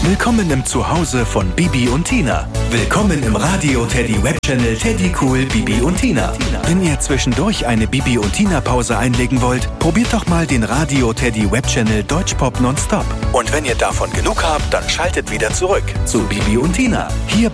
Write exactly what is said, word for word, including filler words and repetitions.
Willkommen im Zuhause von Bibi und Tina. Willkommen im Radio Teddy Webchannel Teddy Cool Bibi und Tina. Wenn ihr zwischendurch eine Bibi und Tina Pause einlegen wollt, probiert doch mal den Radio Teddy Webchannel Deutschpop Nonstop. Und wenn ihr davon genug habt, dann schaltet wieder zurück zu Bibi und Tina. Hier